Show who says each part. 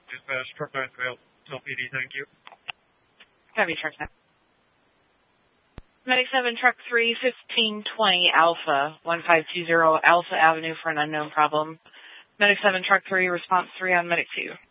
Speaker 1: Dispatch, truck 9 LPD, thank you.
Speaker 2: Copy, truck 9. Medic 7, truck 3, 1520 Alpha, 1520 Alpha Avenue for an unknown problem. Medic 7, truck 3, response 3 on Medic 2.